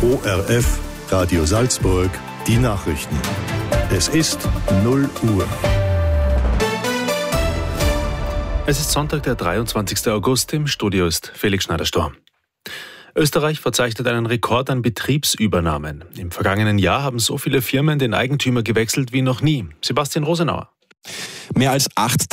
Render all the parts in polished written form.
ORF, Radio Salzburg, die Nachrichten. Es ist 0 Uhr. Es ist Sonntag, der 23. August. Im Studio ist Felix Schneider-Storm. Österreich verzeichnet einen Rekord an Betriebsübernahmen. Im vergangenen Jahr haben so viele Firmen den Eigentümer gewechselt wie noch nie. Sebastian Rosenauer. Mehr als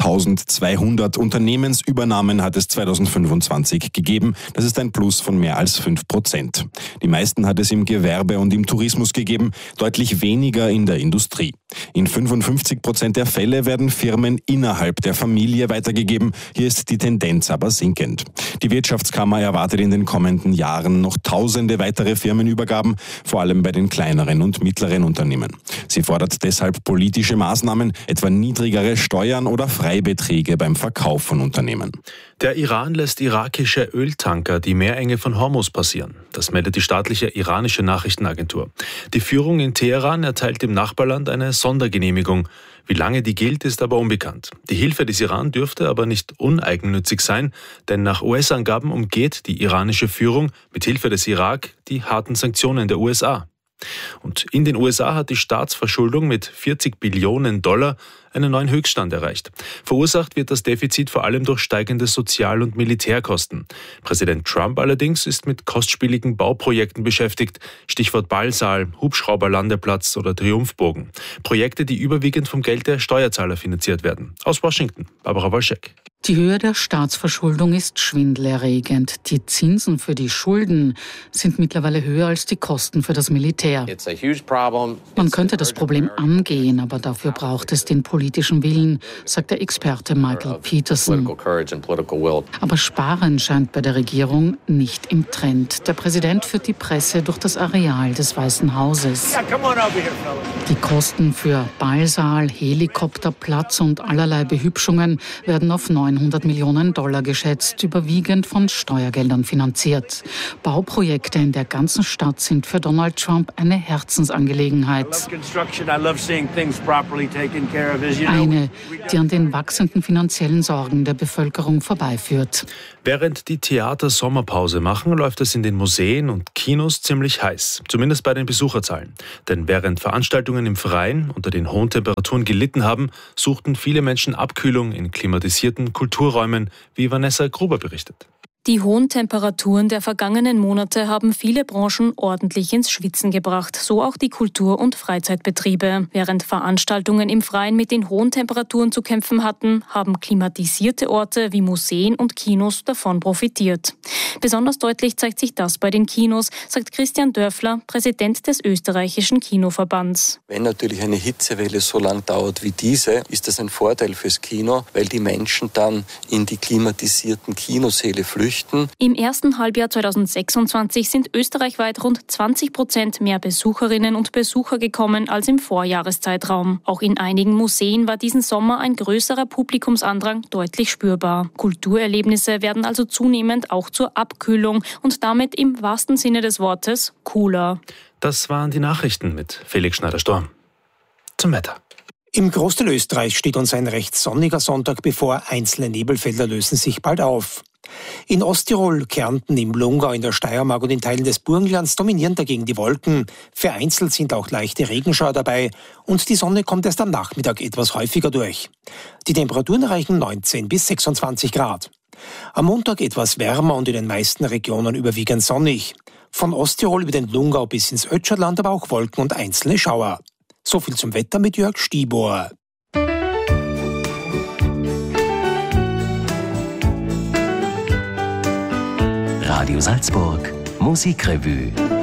8.200 Unternehmensübernahmen hat es 2025 gegeben. Das ist ein Plus von mehr als 5%. Die meisten hat es im Gewerbe und im Tourismus gegeben, deutlich weniger in der Industrie. In 55% der Fälle werden Firmen innerhalb der Familie weitergegeben. Hier ist die Tendenz aber sinkend. Die Wirtschaftskammer erwartet in den kommenden Jahren noch tausende weitere Firmenübergaben, vor allem bei den kleineren und mittleren Unternehmen. Sie fordert deshalb politische Maßnahmen, etwa niedrigere Steuern oder Freibeträge beim Verkauf von Unternehmen. Der Iran lässt irakische Öltanker die Meerenge von Hormuz passieren. Das meldet die staatliche iranische Nachrichtenagentur. Die Führung in Teheran erteilt dem Nachbarland eine Sondergenehmigung. Wie lange die gilt, ist aber unbekannt. Die Hilfe des Iran dürfte aber nicht uneigennützig sein, denn nach US-Angaben umgeht die iranische Führung mit Hilfe des Irak die harten Sanktionen der USA. Und in den USA hat die Staatsverschuldung mit $40 Billionen einen neuen Höchststand erreicht. Verursacht wird das Defizit vor allem durch steigende Sozial- und Militärkosten. Präsident Trump allerdings ist mit kostspieligen Bauprojekten beschäftigt. Stichwort Ballsaal, Hubschrauberlandeplatz oder Triumphbogen. Projekte, die überwiegend vom Geld der Steuerzahler finanziert werden. Aus Washington, Barbara Wolschek. Die Höhe der Staatsverschuldung ist schwindelerregend. Die Zinsen für die Schulden sind mittlerweile höher als die Kosten für das Militär. Man könnte das Problem angehen, aber dafür braucht es den politischen Willen, sagt der Experte Michael Peterson. Aber Sparen scheint bei der Regierung nicht im Trend. Der Präsident führt die Presse durch das Areal des Weißen Hauses. Die Kosten für Ballsaal, Helikopterplatz und allerlei Behübschungen werden auf $900 Millionen geschätzt, überwiegend von Steuergeldern finanziert. Bauprojekte in der ganzen Stadt sind für Donald Trump eine Herzensangelegenheit. Eine, die an den wachsenden finanziellen Sorgen der Bevölkerung vorbeiführt. Während die Theater Sommerpause machen, läuft es in den Museen und Kinos ziemlich heiß, zumindest bei den Besucherzahlen. Denn während Veranstaltungen im Freien unter den hohen Temperaturen gelitten haben, suchten viele Menschen Abkühlung in klimatisierten Kulturräumen, wie Vanessa Gruber berichtet. Die hohen Temperaturen der vergangenen Monate haben viele Branchen ordentlich ins Schwitzen gebracht, so auch die Kultur- und Freizeitbetriebe. Während Veranstaltungen im Freien mit den hohen Temperaturen zu kämpfen hatten, haben klimatisierte Orte wie Museen und Kinos davon profitiert. Besonders deutlich zeigt sich das bei den Kinos, sagt Christian Dörfler, Präsident des österreichischen Kinoverbands. Wenn natürlich eine Hitzewelle so lang dauert wie diese, ist das ein Vorteil fürs Kino, weil die Menschen dann in die klimatisierten Kinosäle flüchten. Im ersten Halbjahr 2026 sind österreichweit rund 20% mehr Besucherinnen und Besucher gekommen als im Vorjahreszeitraum. Auch in einigen Museen war diesen Sommer ein größerer Publikumsandrang deutlich spürbar. Kulturerlebnisse werden also zunehmend auch zur Abkühlung und damit im wahrsten Sinne des Wortes cooler. Das waren die Nachrichten mit Felix Schneider-Storm. Zum Wetter. Im Großteil Österreichs steht uns ein recht sonniger Sonntag bevor. Einzelne Nebelfelder lösen sich bald auf. In Osttirol, Kärnten, im Lungau, in der Steiermark und in Teilen des Burgenlands dominieren dagegen die Wolken. Vereinzelt sind auch leichte Regenschauer dabei und die Sonne kommt erst am Nachmittag etwas häufiger durch. Die Temperaturen erreichen 19 bis 26 Grad. Am Montag etwas wärmer und in den meisten Regionen überwiegend sonnig. Von Osttirol über den Lungau bis ins Ötscherland aber auch Wolken und einzelne Schauer. So viel zum Wetter mit Jörg Stibor. Radio Salzburg, Musikrevue.